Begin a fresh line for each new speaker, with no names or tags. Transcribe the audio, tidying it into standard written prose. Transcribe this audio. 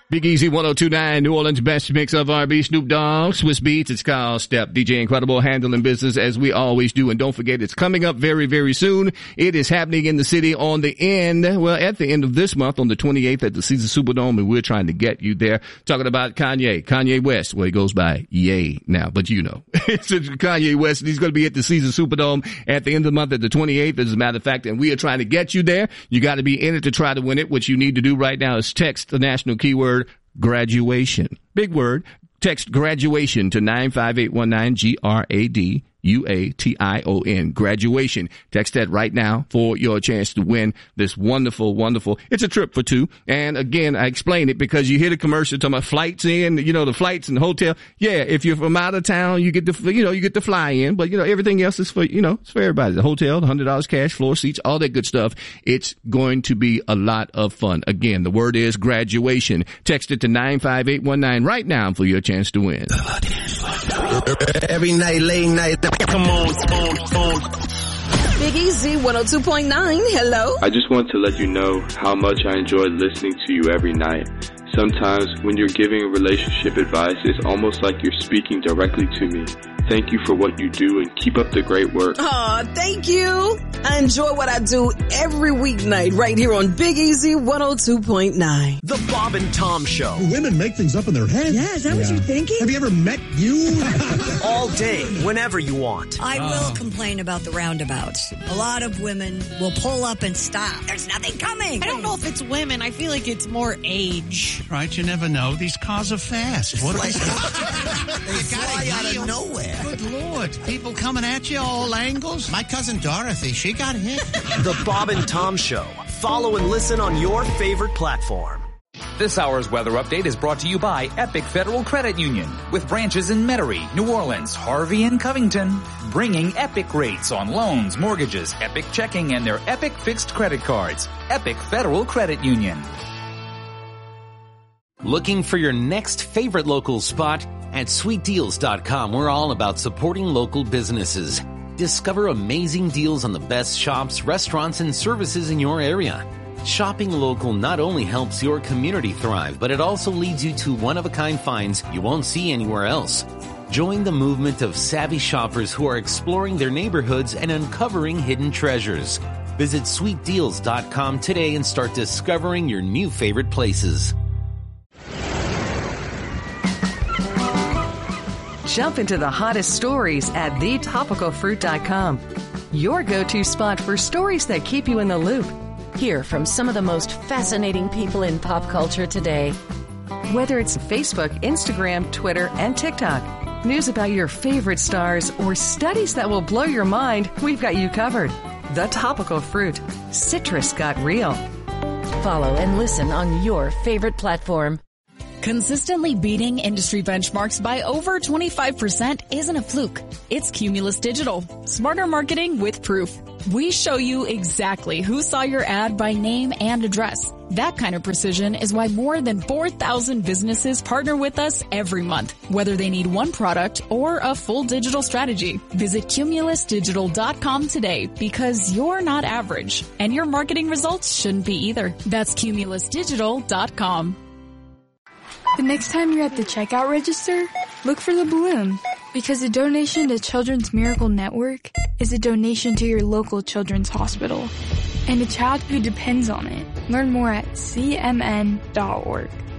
Big Easy 102.9, New Orleans' best mix of R&B, Snoop Dogg, Swiss Beats. It's Kyle Step, DJ Incredible, handling business as we always do. And don't forget, it's coming up very, very soon. It is happening in the city at the end of this month, on the 28th at the Caesars Superdome, and we're trying to get you there. Talking about Kanye West. Well, he goes by Ye now, but you know. It's Kanye West, and he's going to be at the Caesars Superdome at the end of the month at the 28th, as a matter of fact, and we are trying to get you there. You got to be in it to try to win it. What you need to do right now is text the national keyword graduation. Big word. Text graduation to 95819, GRADUATION. Graduation. Text that right now for your chance to win this wonderful, it's a trip for two. And again, I explain it because you hear the commercial talking about flights in, the flights and the hotel. Yeah, if you're from out of town, you get to fly in, but everything else is for, it's for everybody. The hotel, the $100 cash, floor seats, all that good stuff. It's going to be a lot of fun. Again, the word is graduation. Text it to 95819 right now for your chance to win.
Every night, late night. Come on.
Big Easy 102.9. Hello.
I just want to let you know how much I enjoy listening to you every night. Sometimes when you're giving relationship advice, it's almost like you're speaking directly to me. Thank you for what you do and keep up the great work.
Aw, thank you. I enjoy what I do every weeknight right here on Big Easy 102.9.
The Bob and Tom Show.
Women make things up in their heads.
Yeah, is that what you're thinking?
Have you ever met you?
All day, whenever you want.
I will complain about the roundabouts. A lot of women will pull up and stop. There's nothing coming.
I don't know if it's women. I feel like it's more age.
Right, you never know. These cars are fast. What
They fly out of nowhere.
Good Lord. People coming at you all angles. My cousin Dorothy, she got hit.
The Bob and Tom Show. Follow and listen on your favorite platform.
This hour's weather update is brought to you by Epic Federal Credit Union, with branches in Metairie, New Orleans, Harvey, and Covington, bringing Epic rates on loans, mortgages, Epic checking, and their Epic fixed credit cards. Epic Federal Credit Union.
Looking for your next favorite local spot? At sweetdeals.com, we're all about supporting local businesses. Discover amazing deals on the best shops, restaurants, and services in your area. Shopping local not only helps your community thrive, but it also leads you to one-of-a-kind finds you won't see anywhere else. Join the movement of savvy shoppers who are exploring their neighborhoods and uncovering hidden treasures. Visit sweetdeals.com today and start discovering your new favorite places.
Jump into the hottest stories at thetopicalfruit.com. Your go-to spot for stories that keep you in the loop.
Hear from some of the most fascinating people in pop culture today.
Whether it's Facebook, Instagram, Twitter, and TikTok, news about your favorite stars, or studies that will blow your mind, we've got you covered. The Topical Fruit. Citrus got real.
Follow and listen on your favorite platform.
Consistently beating industry benchmarks by over 25% isn't a fluke. It's Cumulus Digital. Smarter marketing with proof. We show you exactly who saw your ad by name and address. That kind of precision is why more than 4,000 businesses partner with us every month, whether they need one product or a full digital strategy. Visit cumulusdigital.com today, because you're not average, and your marketing results shouldn't be either. That's cumulusdigital.com.
The next time you're at the checkout register, look for the balloon, because a donation to Children's Miracle Network is a donation to your local children's hospital and a child who depends on it. Learn more at cmn.org.